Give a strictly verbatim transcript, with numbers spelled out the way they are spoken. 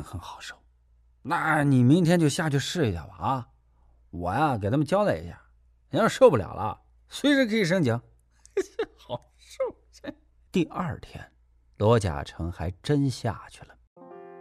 定很好受。那你明天就下去试一下吧啊！我呀给他们交代一下，你要是受不了了，随时可以申请。好受。第二天，罗甲成还真下去了。